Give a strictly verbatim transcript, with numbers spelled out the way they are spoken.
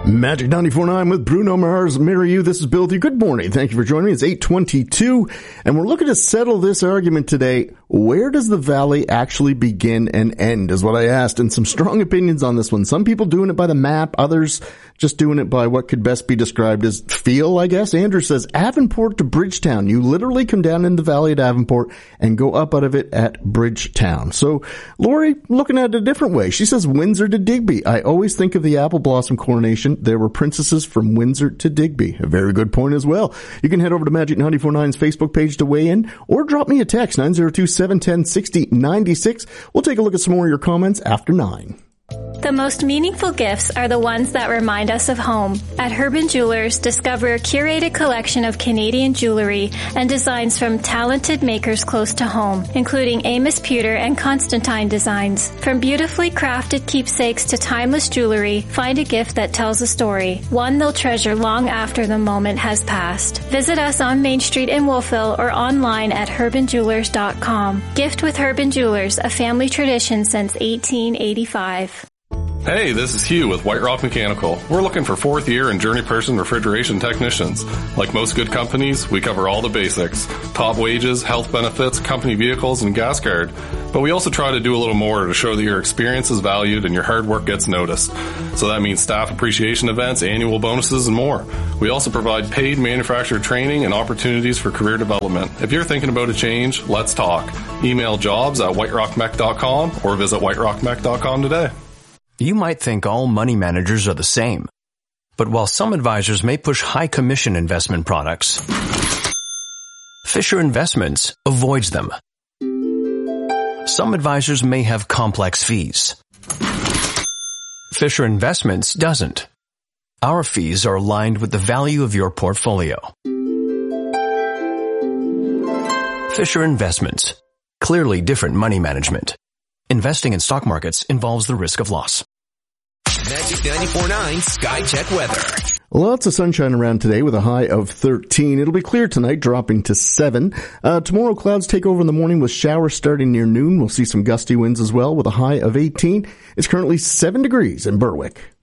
Magic ninety-four point nine with Bruno Mars, Marry You. This is Bill with you. Good morning. Thank you for joining me. It's eight twenty-two, and we're looking to settle this argument today. Where does the valley actually begin and end, is what I asked, and some strong opinions on this one. Some people doing it by the map, others just doing it by what could best be described as feel, I guess. Andrew says, Avonport to Bridgetown. You literally come down in the valley at Avonport and go up out of it at Bridgetown. So, Lori, looking at it a different way. She says, Windsor to Digby. I always think of the apple blossom coronation. There were princesses from Windsor to Digby. A very good point as well. You can head over to Magic ninety-four point nine's Facebook page to weigh in, or drop me a text, nine zero two, seven one zero, six zero nine six. We'll take a look at some more of your comments after nine. The most meaningful gifts are the ones that remind us of home. At Herbin Jewelers, discover a curated collection of Canadian jewelry and designs from talented makers close to home, including Amos Pewter and Constantine designs. From beautifully crafted keepsakes to timeless jewelry, find a gift that tells a story, one they'll treasure long after the moment has passed. Visit us on Main Street in Wolfville or online at herbin jewelers dot com. Gift with Herbin Jewelers, a family tradition since eighteen eighty-five. Hey, this is Hugh with White Rock Mechanical. We're looking for fourth year and journey person refrigeration technicians. Like most good companies, we cover all the basics. Top wages, health benefits, company vehicles, and gas card. But we also try to do a little more to show that your experience is valued and your hard work gets noticed. So that means staff appreciation events, annual bonuses, and more. We also provide paid manufacturer training and opportunities for career development. If you're thinking about a change, let's talk. Email jobs at white rock mech dot com or visit white rock mech dot com today. You might think all money managers are the same. But while some advisors may push high commission investment products, Fisher Investments avoids them. Some advisors may have complex fees. Fisher Investments doesn't. Our fees are aligned with the value of your portfolio. Fisher Investments. Clearly different money management. Investing in stock markets involves the risk of loss. Magic ninety-four point nine Sky Check weather. Lots of sunshine around today with a high of thirteen. It'll be clear tonight, dropping to seven. Uh, tomorrow, clouds take over in the morning with showers starting near noon. We'll see some gusty winds as well with a high of eighteen. It's currently seven degrees in Berwick.